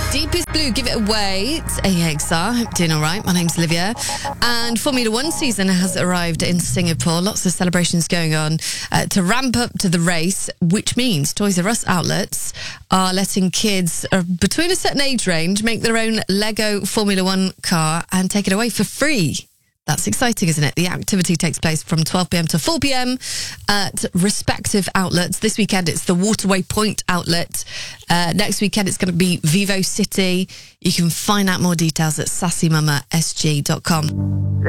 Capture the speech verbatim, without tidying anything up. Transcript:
Deepest Blue, Give It Away. It's A X R. Hope you're doing all right. My name's Olivia. And Formula One season has arrived in Singapore. Lots of celebrations going on uh, to ramp up to the race, which means Toys R Us outlets are letting kids uh, between a certain age range make their own Lego Formula One car and take it away for free. That's exciting, isn't it? The activity takes place from twelve p.m. to four p.m. at respective outlets. This weekend, it's the Waterway Point outlet. Uh, next weekend, it's going to be Vivo City. You can find out more details at sassy mama s g dot com.